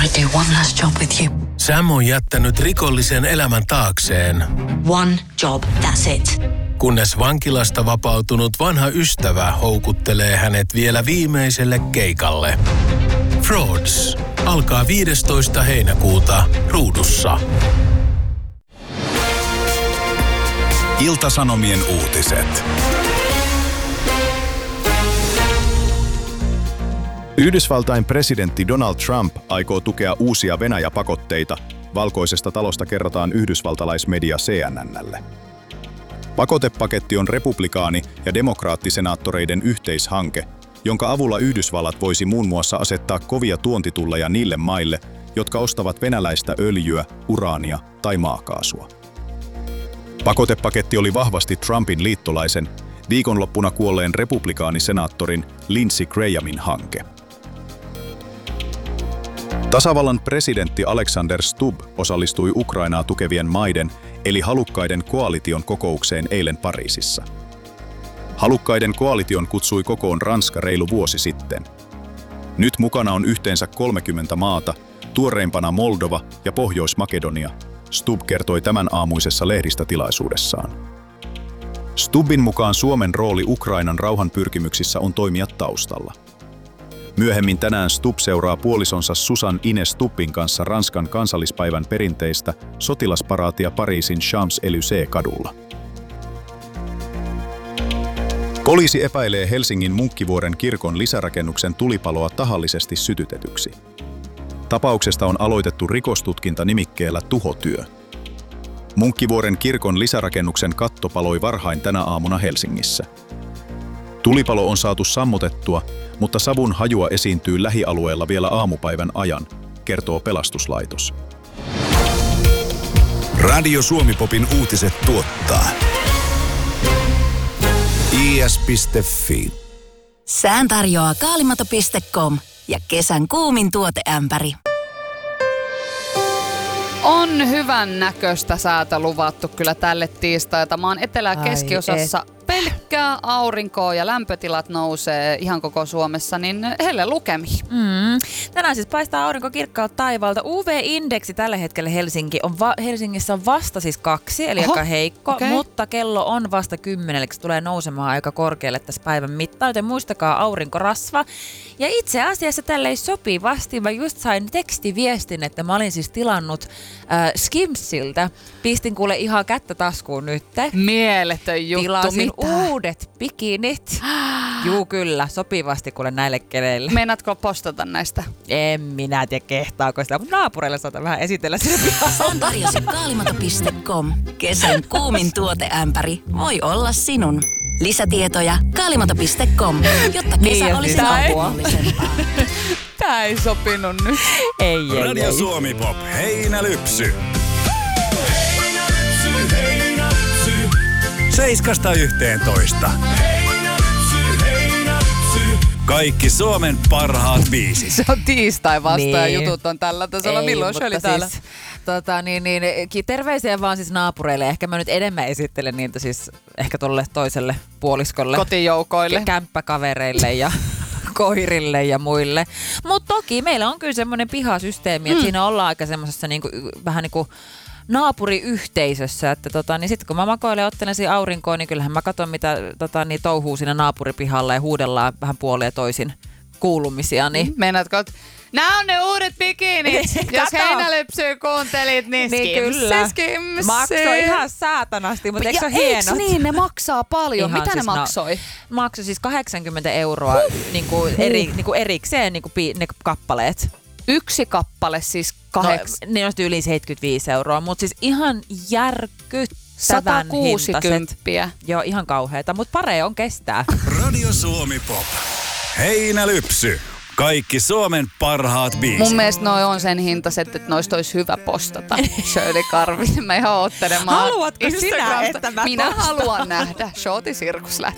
do one last job with you. Sam on jättänyt rikollisen elämän taakseen. One job, that's it. Kunnes vankilasta vapautunut vanha ystävä houkuttelee hänet vielä viimeiselle keikalle. Frauds alkaa 15. heinäkuuta Ruudussa. Ilta-Sanomien uutiset. Yhdysvaltain presidentti Donald Trump aikoo tukea uusia Venäjä-pakotteita. Valkoisesta talosta kerrotaan yhdysvaltalaismedia CNN:lle. Pakotepaketti on republikaani- ja demokraattisenaattoreiden yhteishanke, jonka avulla Yhdysvallat voisi muun muassa asettaa kovia tuontitulleja niille maille, jotka ostavat venäläistä öljyä, uraania tai maakaasua. Pakotepaketti oli vahvasti Trumpin liittolaisen, viikonloppuna kuolleen republikaanisenaattorin Lindsey Grahamin hanke. Tasavallan presidentti Alexander Stubb osallistui Ukrainaa tukevien maiden eli halukkaiden koalition kokoukseen eilen Pariisissa. Halukkaiden koalition kutsui kokoon Ranska reilu vuosi sitten. Nyt mukana on yhteensä 30 maata, tuoreimpana Moldova ja Pohjois-Makedonia, Stubb kertoi tämän aamuisessa lehdistötilaisuudessaan. Stubbin mukaan Suomen rooli Ukrainan rauhanpyrkimyksissä on toimia taustalla. Myöhemmin tänään Stubb seuraa puolisonsa Susan Ines Stubbin kanssa Ranskan kansallispäivän perinteistä sotilasparaatia Pariisin Champs-Élysées-kadulla. Poliisi epäilee Helsingin Munkkivuoren kirkon lisärakennuksen tulipaloa tahallisesti sytytetyksi. Tapauksesta on aloitettu rikostutkinta nimikkeellä tuhotyö. Munkkivuoren kirkon lisärakennuksen katto paloi varhain tänä aamuna Helsingissä. Tulipalo on saatu sammutettua, mutta savun hajua esiintyy lähialueella vielä aamupäivän ajan, kertoo pelastuslaitos. Radio Suomi-popin uutiset tuottaa is.fi. Sään tarjoaa kaalimato.com ja kesän kuumin tuoteämpäri. On hyvän näköistä säätä luvattu kyllä tälle tiistailta. Mä oon etelä- ja keskiosassa pelkkää aurinkoa ja lämpötilat nousee ihan koko Suomessa, niin helle lukemiin. Tänään siis paistaa aurinko kirkkaalta taivaalta. UV-indeksi tällä hetkellä Helsingissä on vasta siis 2, eli aika heikko, mutta kello on vasta 10, eli se tulee nousemaan aika korkealle tässä päivän mittaan, joten muistakaa aurinkorasva. Ja itse asiassa tälle sopivasti mä just sain tekstiviestin, että mä olin siis tilannut Skimsiltä. Pistin kuule ihan kättä taskuun nyt. Mieletön juttu. Tilasin uudet bikinit. Juu kyllä, sopivasti kuule näille keleille. Meinaatko postata näistä? En minä tiedä kehtaako sitä, mutta naapureille saatan vähän esitellä sitä pihalla. Sään tarjosi kaalimato.com. Kesän kuumin tuoteämpäri voi olla sinun. Lisätietoja kaalimato.com, jotta kesä olisi mahdollisempaa. Tää ei sopinut nyt. Ei. Radio Suomi Pop, heinälypsy. 7–11. Kaikki Suomen parhaat biisit. Se on tiistai vasta ja jutut on tällä tasolla. Milloin se oli täällä? Terveisiä vaan siis naapureille. Ehkä mä nyt enemmän esittelen niitä siis ehkä tolle toiselle puoliskolle. Kotijoukoille. Kämppäkavereille ja koirille ja muille. Mutta toki meillä on kyllä semmoinen pihasysteemi, että siinä ollaan aika semmoisessa vähän niin kuin naapuriyhteisössä, että niin sitten kun mä makoilen ja ottelen siinä aurinkoon, niin kyllähän mä katson mitä touhuu siinä naapuripihalla ja huudellaan vähän puolin ja toisin kuulumisia. Niin. Meinaatko, että nää on ne uudet bikinit. Jos heinälypsyä kuuntelit, niin skimsi. Maksoi ihan saatanasti, mutta eikö se ole hienot? Eiks niin, ne maksaa paljon. Ihan mitä siis ne maksoi? Maksoi siis 80 € niinku erikseen niinku ne kappaleet. Yksi kappale siis ne on yli 75 €, mutta siis ihan järkyttävän 160. Joo, ihan kauheeta, mutta pare on kestää. Radio Suomi Pop, heinälypsy. Kaikki Suomen parhaat biisit. Mun mielestä noi on sen hintaiset, että noista olisi hyvä postata. Shirley Karvinen, mä ihan oottelemaan. Haluatko sinä, että mä Minä haluan nähdä. Shorty Sirkus lähtee.